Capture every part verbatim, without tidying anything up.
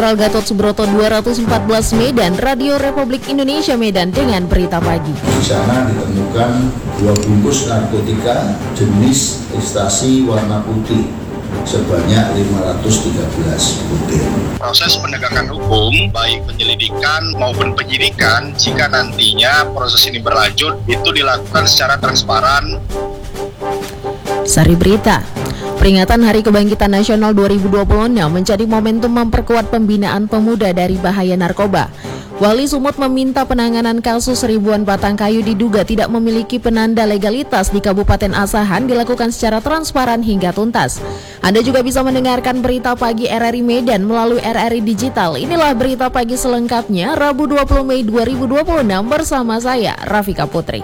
Jenderal Gatot Subroto dua ratus empat belas Medan, Radio Republik Indonesia Medan dengan berita pagi. Di sana ditemukan dua bungkus narkotika jenis ekstasi warna putih sebanyak lima ratus tiga belas butir. Proses penegakan hukum, baik penyelidikan maupun penyidikan, jika nantinya proses ini berlanjut, itu dilakukan secara transparan. Sari Berita. Peringatan Hari Kebangkitan Nasional dua ribu dua puluh enam menjadi momentum memperkuat pembinaan pemuda dari bahaya narkoba. Wali Sumut meminta penanganan kasus ribuan batang kayu diduga tidak memiliki penanda legalitas di Kabupaten Asahan dilakukan secara transparan hingga tuntas. Anda juga bisa mendengarkan berita pagi R R I Medan melalui R R I Digital. Inilah berita pagi selengkapnya Rabu dua puluh Mei dua ribu dua puluh enam bersama saya, Rafika Putri.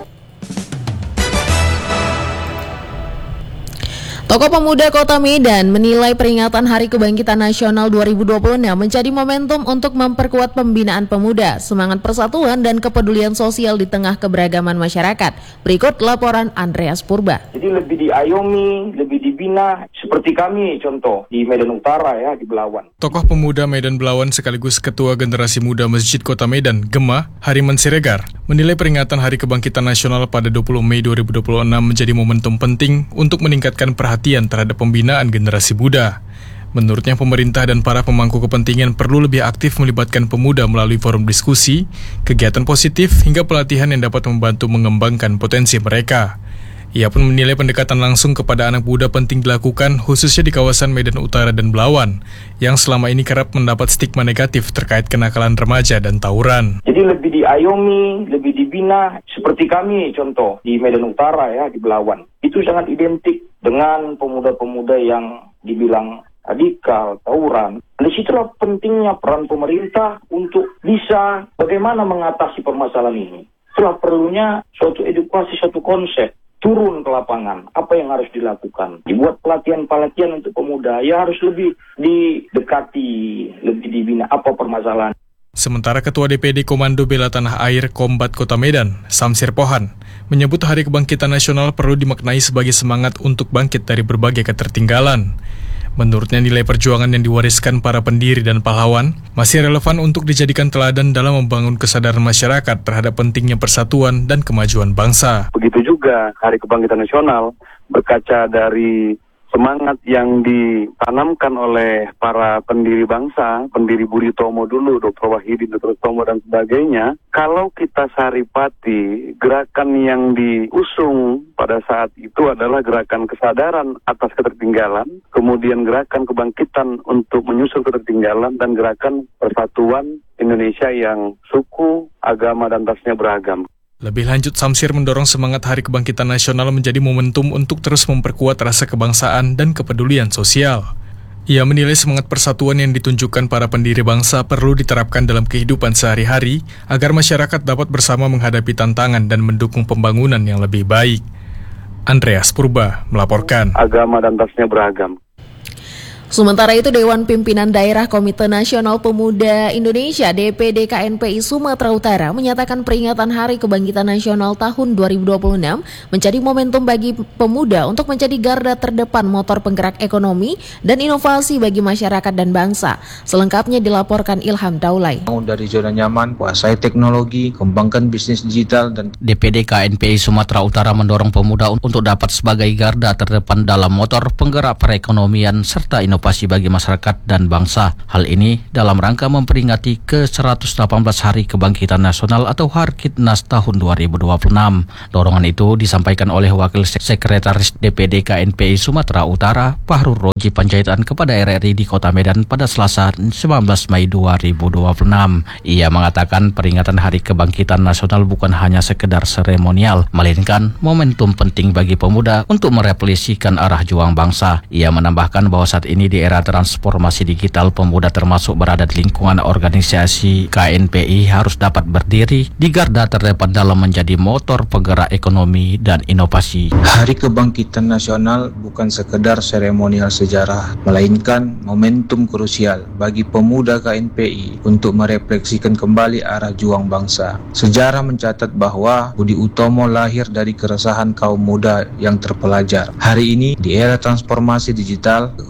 Tokoh Pemuda Kota Medan menilai peringatan Hari Kebangkitan Nasional dua ribu dua puluh enam menjadi momentum untuk memperkuat pembinaan pemuda, semangat persatuan dan kepedulian sosial di tengah keberagaman masyarakat. Berikut laporan Andreas Purba. Jadi lebih diayomi, lebih dibina, seperti kami contoh di Medan Utara ya, di Belawan. Tokoh Pemuda Medan Belawan sekaligus Ketua Generasi Muda Masjid Kota Medan, Gema, Hariman Siregar, menilai peringatan Hari Kebangkitan Nasional pada dua puluh Mei dua ribu dua puluh enam menjadi momentum penting untuk meningkatkan perhatian terhadap pembinaan generasi muda. Menurutnya pemerintah dan para pemangku kepentingan perlu lebih aktif melibatkan pemuda melalui forum diskusi, kegiatan positif hingga pelatihan yang dapat membantu mengembangkan potensi mereka. Ia pun menilai pendekatan langsung kepada anak muda penting dilakukan khususnya di kawasan Medan Utara dan Belawan yang selama ini kerap mendapat stigma negatif terkait kenakalan remaja dan tawuran. Jadi lebih diayomi, lebih dibina, seperti kami contoh di Medan Utara ya, di Belawan. Itu sangat identik dengan pemuda-pemuda yang dibilang radikal, tawuran. Di situlah pentingnya peran pemerintah untuk bisa bagaimana mengatasi permasalahan ini. Itulah perlunya suatu edukasi, suatu konsep. Turun ke lapangan, apa yang harus dilakukan. Dibuat pelatihan-pelatihan untuk pemuda, ya harus lebih didekati, lebih dibina apa permasalahan. Sementara Ketua D P D Komando Bela Tanah Air Kombat Kota Medan, Samsir Pohan, menyebut Hari Kebangkitan Nasional perlu dimaknai sebagai semangat untuk bangkit dari berbagai ketertinggalan. Menurutnya nilai perjuangan yang diwariskan para pendiri dan pahlawan masih relevan untuk dijadikan teladan dalam membangun kesadaran masyarakat terhadap pentingnya persatuan dan kemajuan bangsa. Begitu juga Hari Kebangkitan Nasional berkaca dari semangat yang ditanamkan oleh para pendiri bangsa, pendiri Budi Utomo dulu, Doktor Wahidin, Doktor Utomo dan sebagainya. Kalau kita saripati, gerakan yang diusung pada saat itu adalah gerakan kesadaran atas ketertinggalan, kemudian gerakan kebangkitan untuk menyusul ketertinggalan, dan gerakan persatuan Indonesia yang suku, agama, dan rasnya beragam. Lebih lanjut, Samsir mendorong semangat Hari Kebangkitan Nasional menjadi momentum untuk terus memperkuat rasa kebangsaan dan kepedulian sosial. Ia menilai semangat persatuan yang ditunjukkan para pendiri bangsa perlu diterapkan dalam kehidupan sehari-hari agar masyarakat dapat bersama menghadapi tantangan dan mendukung pembangunan yang lebih baik. Andreas Purba melaporkan. Agama dan rasnya beragam. Sementara itu, Dewan Pimpinan Daerah Komite Nasional Pemuda Indonesia D P D K N P I Sumatera Utara menyatakan peringatan Hari Kebangkitan Nasional tahun dua ribu dua puluh enam menjadi momentum bagi pemuda untuk menjadi garda terdepan motor penggerak ekonomi dan inovasi bagi masyarakat dan bangsa. Selengkapnya dilaporkan Ilham Daulay. Dari zona nyaman, kuasai teknologi, kembangkan bisnis digital, dan D P D K N P I Sumatera Utara mendorong pemuda untuk dapat sebagai garda terdepan dalam motor penggerak perekonomian serta inovasi inovasi bagi masyarakat dan bangsa. Hal ini dalam rangka memperingati ke seratus delapan belas Hari Kebangkitan Nasional atau Harkitnas tahun dua ribu dua puluh enam. Dorongan itu disampaikan oleh Wakil Sekretaris D P D K N P I Sumatera Utara, Fahrul Roji Panjaitan kepada R R I di Kota Medan pada Selasa sembilan belas Mei dua ribu dua puluh enam. Ia mengatakan peringatan Hari Kebangkitan Nasional bukan hanya sekedar seremonial, melainkan momentum penting bagi pemuda untuk merefleksikan arah juang bangsa. Ia menambahkan bahwa saat ini di era transformasi digital, pemuda termasuk berada di lingkungan organisasi K N P I harus dapat berdiri di garda terdepan dalam menjadi motor penggerak ekonomi dan inovasi. Hari Kebangkitan Nasional bukan sekedar seremonial sejarah, melainkan momentum krusial bagi pemuda K N P I untuk merefleksikan kembali arah juang bangsa. Sejarah mencatat bahwa Budi Utomo lahir dari keresahan kaum muda yang terpelajar. Hari ini, di era transformasi digital, pemuda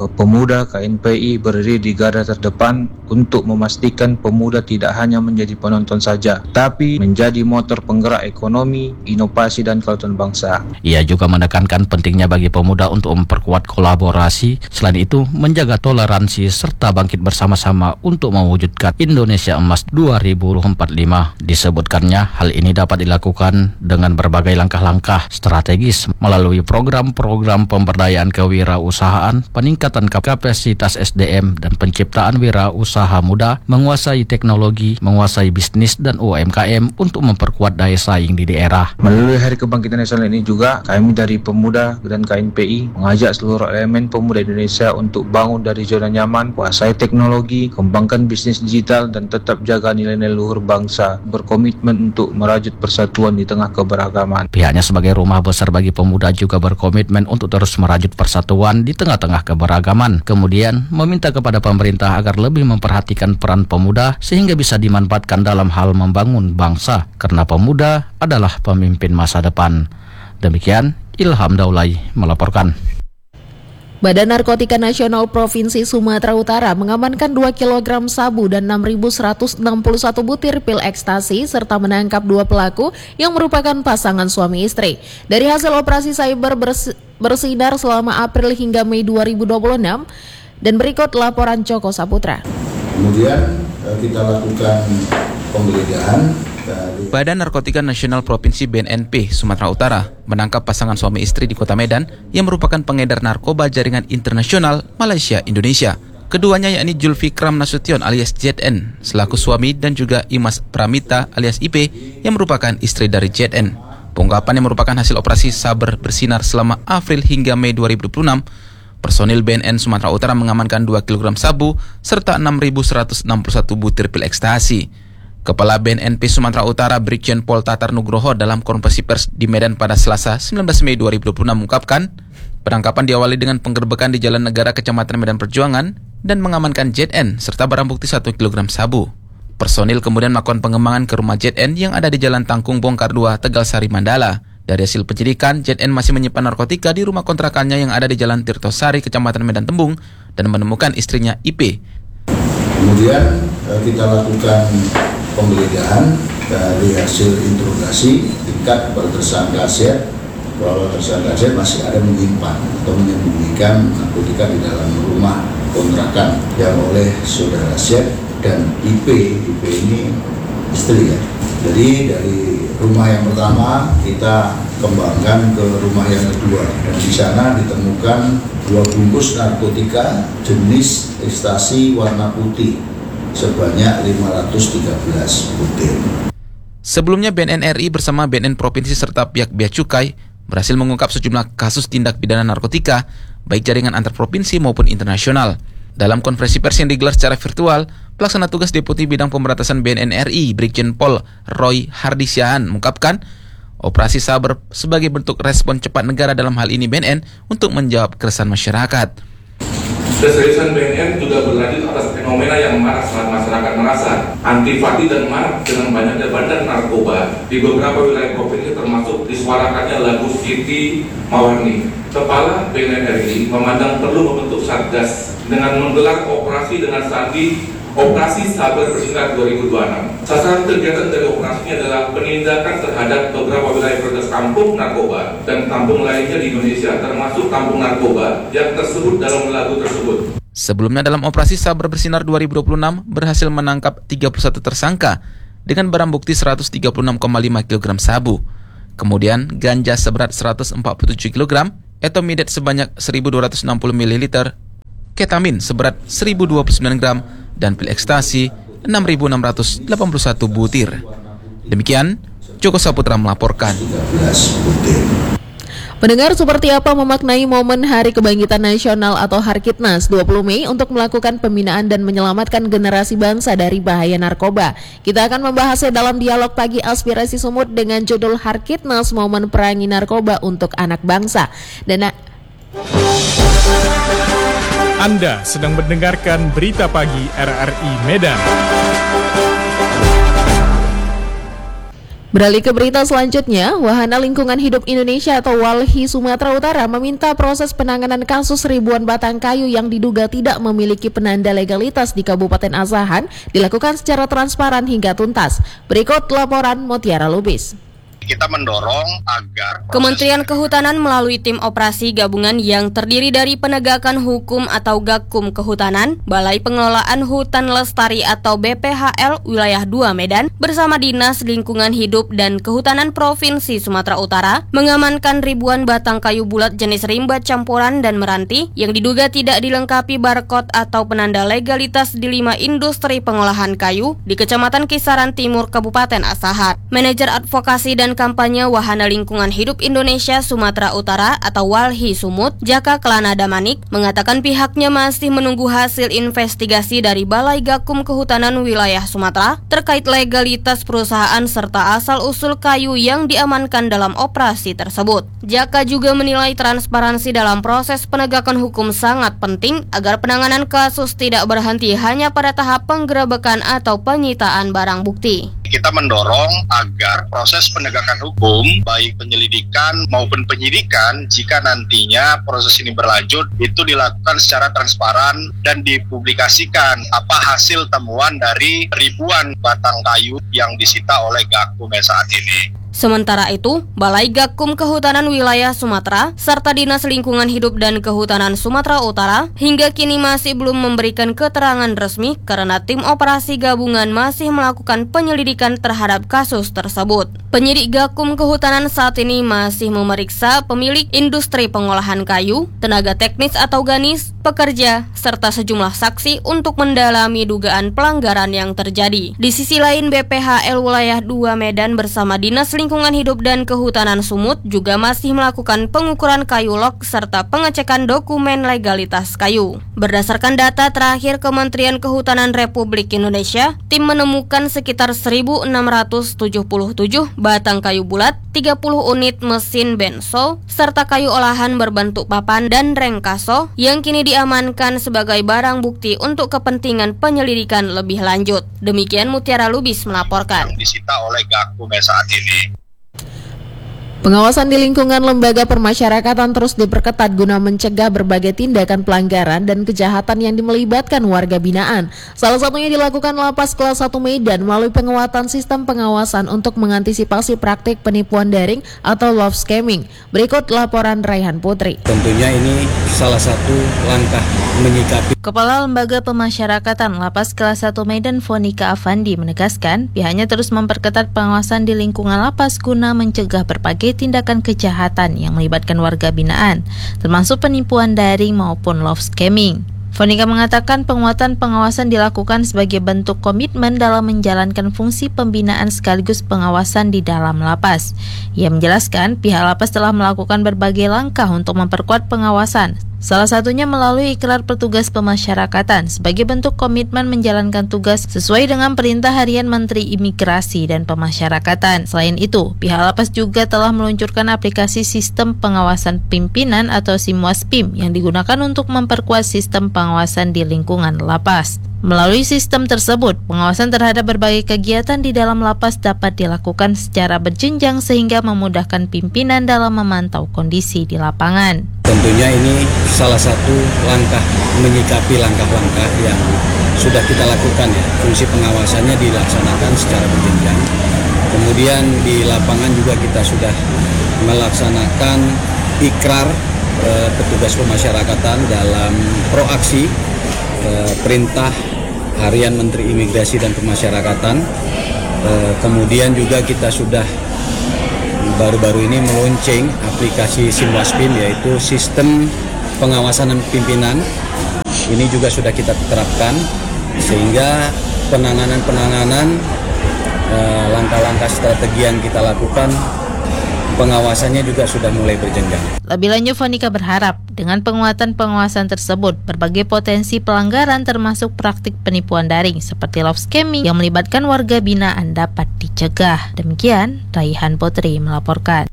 pemuda K N P I berdiri di garda terdepan untuk memastikan pemuda tidak hanya menjadi penonton saja, tapi menjadi motor penggerak ekonomi, inovasi dan keutuhan bangsa. Ia juga menekankan pentingnya bagi pemuda untuk memperkuat kolaborasi, selain itu menjaga toleransi serta bangkit bersama-sama untuk mewujudkan Indonesia Emas dua ribu empat puluh lima. Disebutkannya hal ini dapat dilakukan dengan berbagai langkah-langkah strategis melalui program-program pemberdayaan kewirausahaan, peningkatan kapasitas S D M dan penciptaan wirausaha muda, menguasai teknologi, menguasai bisnis dan U M K M untuk memperkuat daya saing di daerah. Melalui Hari Kebangkitan Nasional ini juga kami dari pemuda dan K N P I mengajak seluruh elemen pemuda Indonesia untuk bangun dari zona nyaman, kuasai teknologi, kembangkan bisnis digital dan tetap jaga nilai-nilai luhur bangsa, berkomitmen untuk merajut persatuan di tengah keberagaman. Pihaknya sebagai rumah besar bagi pemuda juga berkomitmen untuk terus merajut persatuan di tengah-tengah keberagaman. Kemudian meminta kepada pemerintah agar lebih memperhatikan peran pemuda sehingga bisa dimanfaatkan dalam hal membangun bangsa, karena pemuda adalah pemimpin masa depan. Demikian Ilham Daulay melaporkan. Badan Narkotika Nasional Provinsi Sumatera Utara mengamankan dua kilogram sabu dan enam ribu seratus enam puluh satu butir pil ekstasi serta menangkap dua pelaku yang merupakan pasangan suami istri. Dari hasil operasi cyber bers- bersinar selama April hingga Mei dua ribu dua puluh enam, dan berikut laporan Joko Saputra. Kemudian kita lakukan penggeledahan. Badan Narkotika Nasional Provinsi B N N P Sumatera Utara menangkap pasangan suami istri di Kota Medan yang merupakan pengedar narkoba jaringan internasional Malaysia-Indonesia. Keduanya yakni Julfikram Nasution alias Z N selaku suami dan juga Imas Pramita alias I P yang merupakan istri dari Z N. Pengungkapan yang merupakan hasil operasi Saber Bersinar selama April hingga Mei dua ribu dua puluh enam, personil B N N Sumatera Utara mengamankan dua kilogram sabu serta enam ribu seratus enam puluh satu butir pil ekstasi. Kepala B N N P Sumatera Utara Brigjen Pol Tatar Nugroho dalam konferensi pers di Medan pada Selasa sembilan belas Mei dua ribu dua puluh enam mengungkapkan, penangkapan diawali dengan penggerbekan di Jalan Negara Kecamatan Medan Perjuangan dan mengamankan Z N serta barang bukti satu kilogram sabu. Personil kemudian melakukan pengembangan ke rumah Z N yang ada di Jalan Tangkung Bongkar dua, Tegal Sari, Mandala. Dari hasil penyidikan, Z N masih menyimpan narkotika di rumah kontrakannya yang ada di Jalan Tirtosari, Kecamatan Medan Tembung, dan menemukan istrinya I P. Kemudian kita lakukan penggeledahan. Dari hasil interogasi tingkat kepada tersangka Z bahwa tersangka Z masih ada menyimpan atau menyembunyikan narkotika di dalam rumah kontrakan yang oleh saudara Z dan I P. I P ini istri ya. Jadi dari rumah yang pertama kita kembangkan ke rumah yang kedua, dan di sana ditemukan dua bungkus narkotika jenis ekstasi warna putih sebanyak lima ratus tiga belas butir. Sebelumnya B N N R I bersama B N N Provinsi serta pihak Bea Cukai berhasil mengungkap sejumlah kasus tindak pidana narkotika baik jaringan antar provinsi maupun internasional. Dalam konferensi pers yang digelar secara virtual, pelaksana tugas Deputi Bidang Pemberantasan B N N R I Brigjen Pol Roy Hardisiaan mengungkapkan operasi Saber sebagai bentuk respon cepat negara dalam hal ini B N N untuk menjawab keresahan masyarakat. Keseriusan B N N juga berlanjut atas fenomena yang marak saat masyarakat merasa antipati dan marak dengan banyaknya bandar narkoba di beberapa wilayah provinsi, termasuk disuarakannya lagu Siti Mawarni. Kepala B N N R I memandang perlu membentuk satgas dengan menggelar operasi dengan sandi Operasi Saber Bersinar dua ribu dua puluh enam. Sasaran kegiatan dari operasinya adalah penindakan terhadap beberapa wilayah prioritas kampung narkoba dan kampung lainnya di Indonesia, termasuk kampung narkoba yang tersebut dalam lagu tersebut. Sebelumnya dalam operasi Saber Bersinar dua ribu dua puluh enam berhasil menangkap tiga puluh satu tersangka dengan barang bukti seratus tiga puluh enam koma lima kilogram sabu. Kemudian ganja seberat seratus empat puluh tujuh kilogram, etomidet sebanyak seribu dua ratus enam puluh mililiter, ketamin seberat seribu dua puluh sembilan gram, dan pil ekstasi enam ribu enam ratus delapan puluh satu butir. Demikian, Joko Saputra melaporkan. Pendengar, seperti apa memaknai momen Hari Kebangkitan Nasional atau Harkitnas dua puluh Mei untuk melakukan pembinaan dan menyelamatkan generasi bangsa dari bahaya narkoba? Kita akan membahasnya dalam dialog Pagi Aspirasi Sumut dengan judul Harkitnas Momen Perangi Narkoba untuk Anak Bangsa. Dan Anda sedang mendengarkan Berita Pagi R R I Medan. Beralih ke berita selanjutnya, Wahana Lingkungan Hidup Indonesia atau WALHI Sumatera Utara meminta proses penanganan kasus ribuan batang kayu yang diduga tidak memiliki penanda legalitas di Kabupaten Asahan dilakukan secara transparan hingga tuntas. Berikut laporan Mutiara Lubis. Kita mendorong agar Kementerian Kehutanan melalui tim operasi gabungan yang terdiri dari Penegakan Hukum atau Gakum Kehutanan, Balai Pengelolaan Hutan Lestari atau B P H L Wilayah dua Medan bersama Dinas Lingkungan Hidup dan Kehutanan Provinsi Sumatera Utara mengamankan ribuan batang kayu bulat jenis rimba campuran dan meranti yang diduga tidak dilengkapi barcode atau penanda legalitas di lima industri pengolahan kayu di Kecamatan Kisaran Timur Kabupaten Asahan. Manajer Advokasi dan Kampanye Wahana Lingkungan Hidup Indonesia Sumatera Utara atau WALHI Sumut, Jaka Kelana Damanik, mengatakan pihaknya masih menunggu hasil investigasi dari Balai Gakum Kehutanan Wilayah Sumatera terkait legalitas perusahaan serta asal-usul kayu yang diamankan dalam operasi tersebut. Jaka juga menilai transparansi dalam proses penegakan hukum sangat penting agar penanganan kasus tidak berhenti hanya pada tahap penggerebekan atau penyitaan barang bukti. Kita mendorong agar proses penegakan hukum, baik penyelidikan maupun penyidikan, jika nantinya proses ini berlanjut, itu dilakukan secara transparan dan dipublikasikan apa hasil temuan dari ribuan batang kayu yang disita oleh Gakum saat ini. Sementara itu, Balai Gakum Kehutanan Wilayah Sumatera serta Dinas Lingkungan Hidup dan Kehutanan Sumatera Utara hingga kini masih belum memberikan keterangan resmi karena tim operasi gabungan masih melakukan penyelidikan terhadap kasus tersebut. Penyidik Gakum Kehutanan saat ini masih memeriksa pemilik industri pengolahan kayu, tenaga teknis atau ganis, pekerja, serta sejumlah saksi untuk mendalami dugaan pelanggaran yang terjadi. Di sisi lain, B P H L Wilayah dua Medan bersama Dinas Lingkungan Hidup dan Kehutanan Sumut juga masih melakukan pengukuran kayu log serta pengecekan dokumen legalitas kayu. Berdasarkan data terakhir Kementerian Kehutanan Republik Indonesia, tim menemukan sekitar seribu enam ratus tujuh puluh tujuh batang kayu bulat, tiga puluh unit mesin benso, serta kayu olahan berbentuk papan dan rengkaso yang kini diamankan sebagai barang bukti untuk kepentingan penyelidikan lebih lanjut. Demikian Mutiara Lubis melaporkan. Yang disita oleh Gakum saat ini. Pengawasan di lingkungan lembaga permasyarakatan terus diperketat guna mencegah berbagai tindakan pelanggaran dan kejahatan yang melibatkan warga binaan. Salah satunya dilakukan Lapas Kelas satu Medan melalui penguatan sistem pengawasan untuk mengantisipasi praktik penipuan daring atau love scamming. Berikut laporan Raihan Putri. Tentunya ini salah satu langkah menyikapi. Kepala Lembaga Pemasyarakatan Lapas Kelas satu Medan Fonika Afandi menegaskan pihaknya terus memperketat pengawasan di lingkungan lapas guna mencegah berbagai tindakan kejahatan yang melibatkan warga binaan, termasuk penipuan daring maupun love scamming. Fonika mengatakan penguatan pengawasan dilakukan sebagai bentuk komitmen dalam menjalankan fungsi pembinaan sekaligus pengawasan di dalam lapas. Ia menjelaskan pihak lapas telah melakukan berbagai langkah untuk memperkuat pengawasan, salah satunya melalui ikrar petugas pemasyarakatan sebagai bentuk komitmen menjalankan tugas sesuai dengan perintah harian Menteri Imigrasi dan Pemasyarakatan. Selain itu, pihak lapas juga telah meluncurkan aplikasi sistem pengawasan pimpinan atau SIMWASPIM yang digunakan untuk memperkuat sistem pengawasan di lingkungan lapas. Melalui sistem tersebut, pengawasan terhadap berbagai kegiatan di dalam lapas dapat dilakukan secara berjenjang sehingga memudahkan pimpinan dalam memantau kondisi di lapangan. Tentunya ini salah satu langkah menyikapi langkah-langkah yang sudah kita lakukan ya. Fungsi pengawasannya dilaksanakan secara berjenjang. Kemudian di lapangan juga kita sudah melaksanakan ikrar eh, petugas pemasyarakatan dalam proaksi eh, perintah harian Menteri Imigrasi dan Pemasyarakatan. Eh, kemudian juga kita sudah baru-baru ini meluncing aplikasi SIMWASPIM, yaitu sistem pengawasan pimpinan. Ini juga sudah kita terapkan sehingga penanganan-penanganan eh, langkah-langkah strategi yang kita lakukan, pengawasannya juga sudah mulai berjenjang. Lebih lanjut, Fonika berharap dengan penguatan pengawasan tersebut, berbagai potensi pelanggaran termasuk praktik penipuan daring seperti love scamming yang melibatkan warga binaan dapat dicegah. Demikian, Raihan Putri melaporkan.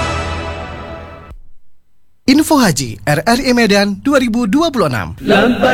Info Haji R R I Medan dua ribu dua puluh enam.